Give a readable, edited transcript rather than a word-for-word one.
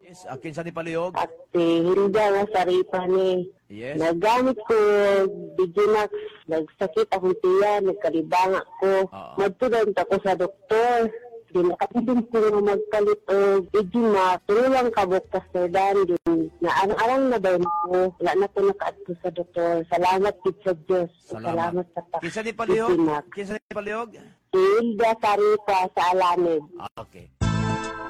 Yes, akin sa ni palihog. At Hilda nga saripa ni. Yes. Nagamit ko Digimax, nagsakit akong tiyan, nagkalibanga ko. Magtudon ako sa doktor. Di nakatidin ko nga magpalit o Digimax. Tulang kabok Pastor Dan din. Arang na ba ko? Wala na ko nakaadto sa doktor. Salamat kid sa Diyos. Salamat sa Kinsa ni palihog? Digimax. Kinsa ni palihog? Hilda saripa sa Alamid. Okay.